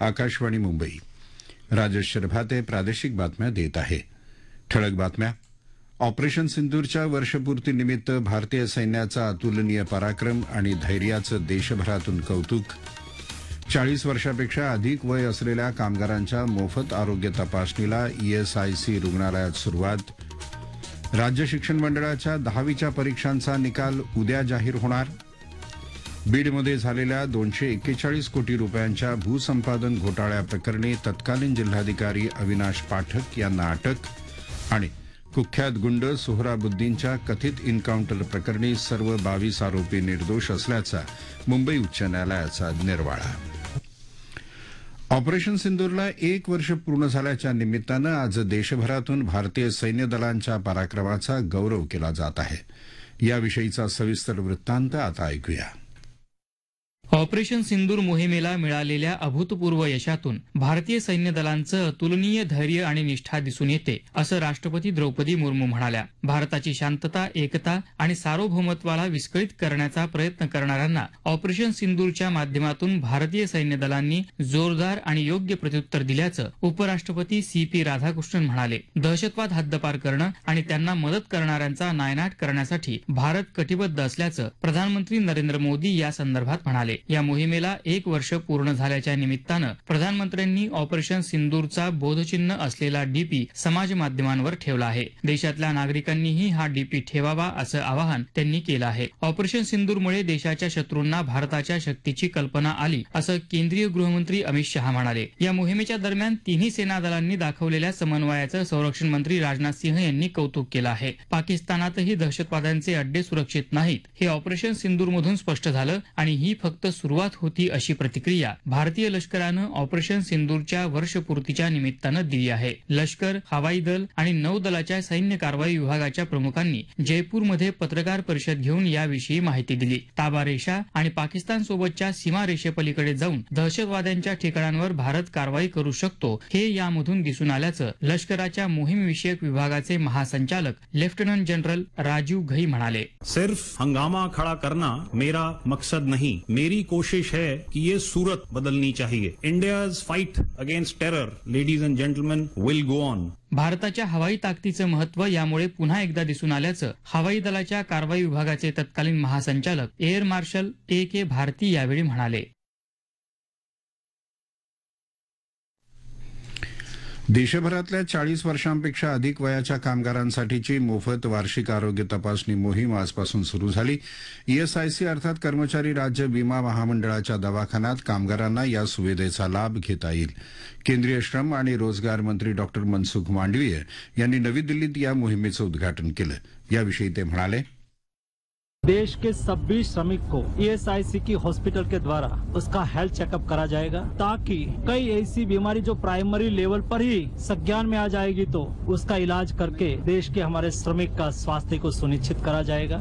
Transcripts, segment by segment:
आकाशवाणी मुंबई. राजेश शरभाते प्रादेशिक बातम्या देत आहे. ठळक बातम्या. ऑपरेशन सिंदूरच्या वर्षपूर्तीनिमित्त भारतीय सैन्याचा अतुलनीय पराक्रम आणि धैर्याचं देशभरातून कौतुक. 40 वर्षापेक्षा अधिक वय असलेल्या कामगारांच्या मोफत आरोग्य तपासणीला ईएसआयसी रुग्णालयात सुरुवात. राज्य शिक्षण मंडळाच्या 10वीच्या परीक्षांचा निकाल उद्या जाहीर होणार. बीडमध्ये झालेल्या 241 कोटी रुपयांच्या भूसंपादन घोटाळ्याप्रकरणी तत्कालीन जिल्हाधिकारी अविनाश पाठक यांना अटक. आणि कुख्यात गुंड सोहराबुद्दीनच्या कथित एन्काउंटर प्रकरणी सर्व 22 आरोपी निर्दोष असल्याचा मुंबई उच्च न्यायालयाचा निर्वाळा. ऑपरेशन सिंदूरला 1 वर्ष पूर्ण झाल्याच्या निमित्तानं आज देशभरातून भारतीय सैन्य दलांच्या पराक्रमाचा गौरव केला जात आहे. याविषयीचा सविस्तर वृत्तांत आता ऐकूया. ऑपरेशन सिंदूर मोहिमेला मिळालेल्या अभूतपूर्व यशातून भारतीय सैन्य दलांचं अतुलनीय धैर्य आणि निष्ठा दिसून येते, असं राष्ट्रपती द्रौपदी मुर्मू म्हणाल्या. भारताची शांतता, एकता आणि सार्वभौमत्वाला विस्कळीत करण्याचा प्रयत्न करणाऱ्यांना ऑपरेशन सिंदूरच्या माध्यमातून भारतीय सैन्य दलांनी जोरदार आणि योग्य प्रत्युत्तर दिल्याचं उपराष्ट्रपती CP राधाकृष्णन म्हणाले. दहशतवाद हद्दपार करणं आणि त्यांना मदत करणाऱ्यांचा नायनाट करण्यासाठी भारत कटिबद्ध असल्याचं प्रधानमंत्री नरेंद्र मोदी या संदर्भात म्हणाले. या मोहिमेला 1 वर्ष पूर्ण झाल्याच्या निमित्तानं प्रधानमंत्र्यांनी ऑपरेशन सिंदूरचा बोधचिन्ह असलेला डीपी समाज माध्यमांवर ठेवला आहे. देशातल्या नागरिकांनीही हा डीपी ठेवावा असं आवाहन त्यांनी केलं आहे. ऑपरेशन सिंदूरमुळे देशाच्या शत्रूंना भारताच्या शक्तीची कल्पना आली, असं केंद्रीय गृहमंत्री अमित शहा म्हणाले. या मोहिमेच्या दरम्यान तिन्ही सेना दलांनी दाखवलेल्या समन्वयाचं संरक्षण मंत्री राजनाथ सिंह यांनी कौतुक केलं आहे. पाकिस्तानातही दहशतवाद्यांचे अड्डे सुरक्षित नाहीत, हे ऑपरेशन सिंदूरमधून स्पष्ट झालं आणि ही फक्त सुरुवात होती, अशी प्रतिक्रिया भारतीय लष्करानं ऑपरेशन सिंदूरच्या वर्षपूर्तीच्या निमित्तानं दिली आहे. लष्कर, हवाई दल आणि नौदलाच्या सैन्य कारवाई विभागाच्या प्रमुखांनी जयपूरमध्ये पत्रकार परिषद घेऊन याविषयी माहिती दिली. ताबा रेषा आणि पाकिस्तान सोबतच्या सीमा रेषेपलीकडे जाऊन दहशतवाद्यांच्या ठिकाणांवर भारत कारवाई करू शकतो, हे यामधून दिसून आल्याचं लष्कराच्या मोहीमविषयक विभागाचे महासंचालक लेफ्टनंट जनरल राजीव घई म्हणाले. सिर्फ हंगामा खड़ा करना मेरा मकसद नहीं, मेरी कोशिश है कि ये सूरत बदलनी चाहिए. India's fight against terror, ladies end gentleman, will go on. भारताच्या हवाई ताकदीचं महत्व यामुळे पुन्हा एकदा दिसून आल्याचं हवाई दलाच्या कारवाई विभागाचे तत्कालीन महासंचालक एअर मार्शल AK भारती यावेळी म्हणाले. देशभरातल्या 40 वर्षांपेक्षा अधिक वयाच्या कामगारांसाठीची मोफत वार्षिक आरोग्य तपासणी मोहीम आजपासून सुरू झाली. ईएसआयसी अर्थात कर्मचारी राज्य विमा महामंडळाच्या दवाखान्यात कामगारांना या सुविधेचा लाभ घेता येईल. केंद्रीय श्रम आणि रोजगार मंत्री डॉ मनसुख मांडवीय यांनी नवी दिल्लीत या मोहिमेचं उद्घाटन केलं. याविषयी ते म्हणाले. देश के सभी श्रमिक को ईएसआईसी की हॉस्पिटल के द्वारा उसका हेल्थ चेकअप करा जाएगा, ताकि कई ऐसी बीमारी जो प्राइमरी लेवल पर ही संज्ञान में आ जाएगी तो उसका इलाज करके देश के हमारे श्रमिक का स्वास्थ्य को सुनिश्चित करा जाएगा.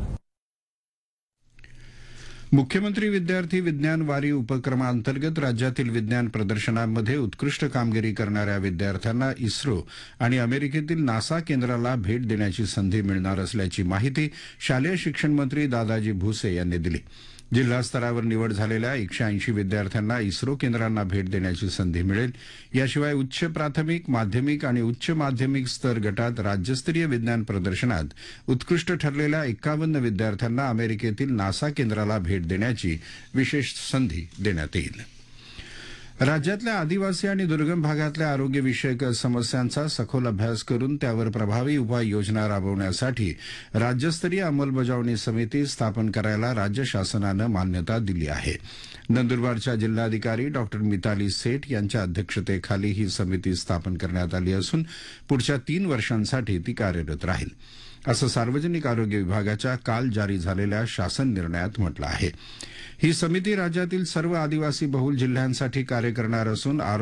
मुख्यमंत्री विद्यार्थी विज्ञान वारी उपक्रमांतर्गत राज्यातील विज्ञान प्रदर्शनांमध्ये उत्कृष्ट कामगिरी करणाऱ्या विद्यार्थ्यांना इस्रो आणि अमेरिकेतील नासा केंद्राला भेट देण्याची संधी मिळणार असल्याची माहिती शालेय शिक्षण मंत्री दादाजी भुसे यांनी दिली. जिल्हा स्तरावर निवड झालेल्या 180 विद्यार्थ्यांना इस्रो केंद्रांना भेट देण्याची संधी मिळेल. याशिवाय उच्च प्राथमिक, माध्यमिक आणि उच्च माध्यमिक स्तर गटात राज्यस्तरीय विज्ञान प्रदर्शनात उत्कृष्ट ठरलेल्या 51 विद्यार्थ्यांना अमेरिकेतील नासा केंद्राला भेट देण्याची विशेष संधी देण्यात येईल. राज्यातल्या आदिवासी आणि दुर्गम भागातल्या आरोग्यविषयक समस्यांचा सखोल अभ्यास करून त्यावर प्रभावी उपाययोजना राबवण्यासाठी राज्यस्तरीय अंमलबजावणी समिती स्थापन करायला राज्य शासनानं मान्यता दिली आहे. नंदुरबारच्या जिल्हाधिकारी डॉ मिताली सेठ यांच्या अध्यक्षतेखाली ही समिती स्थापन करण्यात आली असून पुढच्या 3 वर्षांसाठी ती कार्यरत राहील, असं सार्वजनिक आरोग्य विभागाच्या काल जारी झालेल्या शासन निर्णयात म्हटलं आहे. ही समिती राज्यातील सर्व आदिवासी बहुल जिल्ह्यांसाठी कार्य करणार असून